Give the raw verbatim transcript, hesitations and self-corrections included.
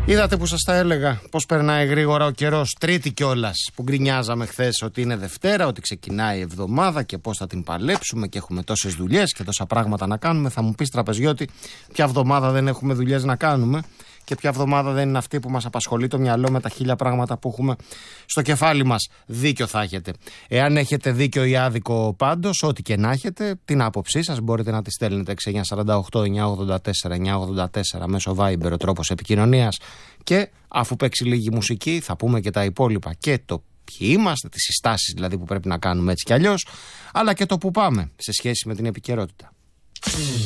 Είδατε που σας τα έλεγα πως περνάει γρήγορα ο καιρός. Τρίτη κιόλας που γκρινιάζαμε χθες ότι είναι Δευτέρα, ότι ξεκινάει η εβδομάδα και πως θα την παλέψουμε και έχουμε τόσες δουλειές και τόσα πράγματα να κάνουμε. Θα μου πεις, τραπεζιώτη, ποια εβδομάδα δεν έχουμε δουλειές να κάνουμε και ποια εβδομάδα δεν είναι αυτή που μας απασχολεί το μυαλό με τα χίλια πράγματα που έχουμε στο κεφάλι μας. Δίκιο θα έχετε. Εάν έχετε δίκιο ή άδικο πάντως, ό,τι και να έχετε, την άποψή σας μπορείτε να τη στέλνετε εξήντα εννιά σαράντα οκτώ εννιά ογδόντα τέσσερα εννιά ογδόντα τέσσερα μέσω Viber, ο τρόπος επικοινωνίας. Και αφού παίξει λίγη μουσική, θα πούμε και τα υπόλοιπα. Και το ποιοι είμαστε, τις συστάσεις δηλαδή που πρέπει να κάνουμε έτσι κι αλλιώς, αλλά και το που πάμε σε σχέση με την επικαιρότητα.